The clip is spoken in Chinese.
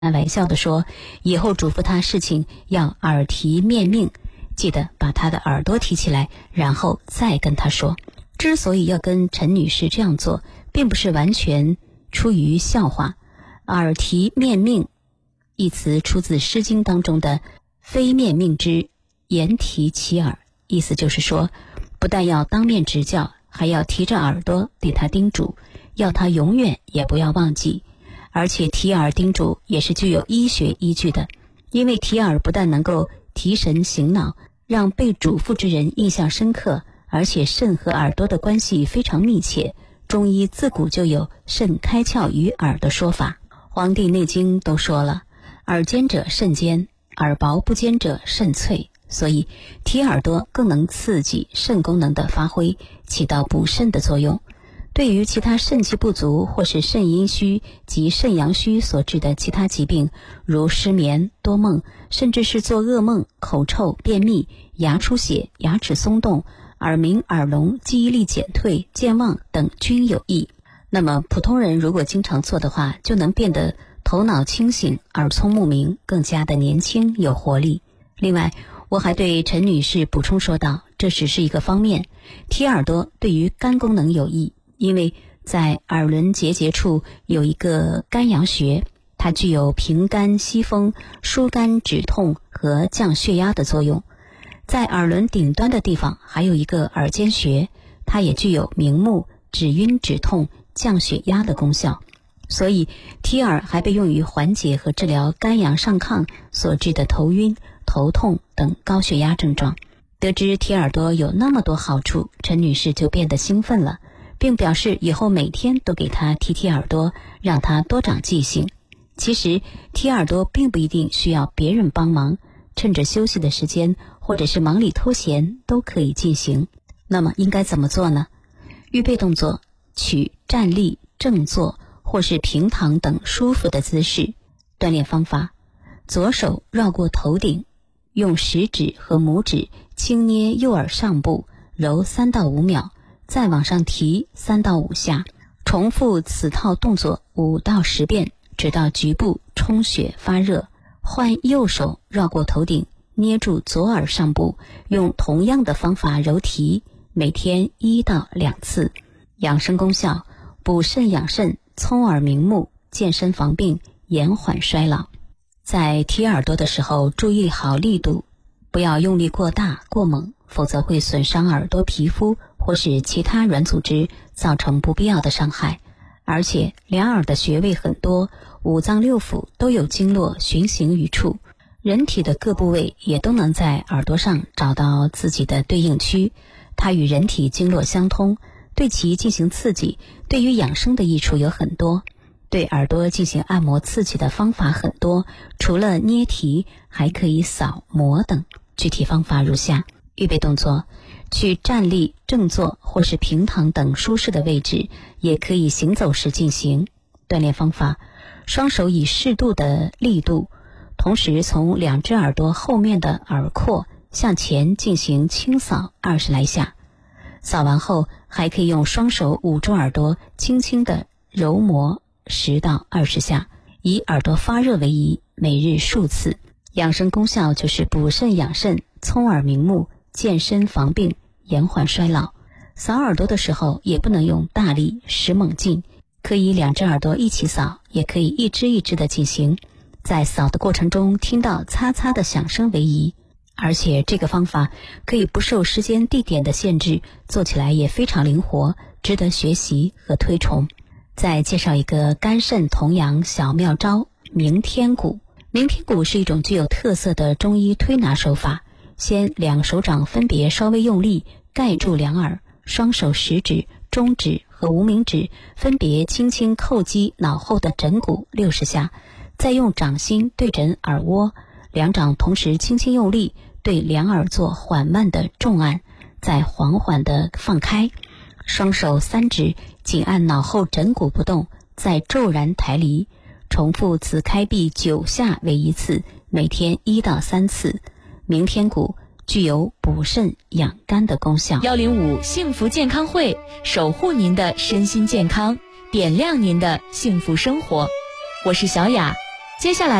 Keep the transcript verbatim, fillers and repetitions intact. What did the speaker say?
玩笑地说，以后嘱咐他事情要耳提面命，记得把他的耳朵提起来，然后再跟他说。之所以要跟陈女士这样做，并不是完全出于笑话。耳提面命一词出自《诗经》当中的非面命之，言提其耳，意思就是说，不但要当面指教，还要提着耳朵对他叮嘱，要他永远也不要忘记。而且提耳叮嘱也是具有医学依据的，因为提耳不但能够提神醒脑，让被嘱咐之人印象深刻，而且肾和耳朵的关系非常密切。中医自古就有肾开窍于耳的说法，《黄帝内经》都说了，耳尖者肾坚，耳薄不坚者肾脆，所以提耳朵更能刺激肾功能的发挥，起到补肾的作用。对于其他肾气不足或是肾阴虚及肾阳虚所致的其他疾病，如失眠、多梦，甚至是做噩梦、口臭、便秘、牙出血、牙齿松动、耳鸣、耳聋、记忆力减退、健忘等均有益。那么普通人如果经常做的话，就能变得头脑清醒、耳聪目明，更加的年轻有活力。另外，我还对陈女士补充说道，这只是一个方面，提耳朵对于肝功能有益，因为在耳轮结节处有一个肝阳穴，它具有平肝息风、疏肝止痛和降血压的作用。在耳轮顶端的地方还有一个耳尖穴，它也具有明目、止晕止痛、降血压的功效。所以提耳还被用于缓解和治疗肝阳上亢所致的头晕、头痛等高血压症状。得知提耳朵有那么多好处，陈女士就变得兴奋了，并表示以后每天都给他提提耳朵，让他多长记性。其实提耳朵并不一定需要别人帮忙，趁着休息的时间或者是忙里偷闲都可以进行。那么应该怎么做呢？预备动作，取站立、正坐或是平躺等舒服的姿势。锻炼方法，左手绕过头顶，用食指和拇指轻捏右耳上部，揉三到五秒，再往上提三到五下，重复此套动作五到十遍，直到局部充血发热。换右手绕过头顶，捏住左耳上部，用同样的方法揉提，每天一到两次。养生功效，补肾养肾，聪耳明目，健身防病，延缓衰老。在提耳朵的时候，注意好力度，不要用力过大过猛，否则会损伤耳朵皮肤或是其他软组织，造成不必要的伤害。而且两耳的穴位很多，五脏六腑都有经络循行于处，人体的各部位也都能在耳朵上找到自己的对应区，它与人体经络相通，对其进行刺激，对于养生的益处有很多。对耳朵进行按摩刺激的方法很多，除了捏提，还可以扫摩等。具体方法如下：预备动作，去站立、正坐或是平躺等舒适的位置，也可以行走时进行。锻炼方法，双手以适度的力度，同时从两只耳朵后面的耳廓向前进行轻扫二十来下。扫完后，还可以用双手捂住耳朵，轻轻地揉摩十到二十下，以耳朵发热为宜，每日数次。养生功效就是补肾养肾，聪耳明目，健身防病，延缓衰老。扫耳朵的时候也不能用大力使猛劲，可以两只耳朵一起扫，也可以一只一只的进行。在扫的过程中听到擦擦的响声为宜。而且这个方法可以不受时间地点的限制，做起来也非常灵活，值得学习和推崇。再介绍一个肝肾同阳小妙招，鸣天鼓。鸣天鼓是一种具有特色的中医推拿手法，先两手掌分别稍微用力盖住两耳，双手食指、中指和无名指分别轻轻叩击脑后的枕骨六十下，再用掌心对准耳窝，两掌同时轻轻用力对两耳做缓慢的重按，再缓缓地放开，双手三指紧按脑后枕骨不动，再骤然抬离，重复此开闭九下为一次，每天一到三次。鸣天鼓具有补肾养肝的功效。 幺零五幸福健康会，守护您的身心健康，点亮您的幸福生活。我是小雅， 接下来